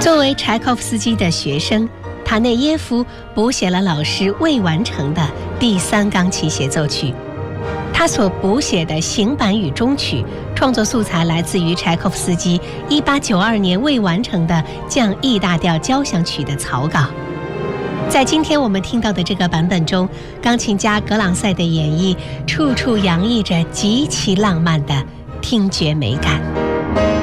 作为柴可夫斯基的学生，塔内耶夫补写了老师未完成的第3钢琴协奏曲。他所补写的行板与终曲创作素材来自于柴可夫斯基1892年未完成的降 E 大调交响曲的草稿。在今天我们听到的这个版本中，钢琴家格朗塞的演绎处处洋溢着极其浪漫的听觉美感。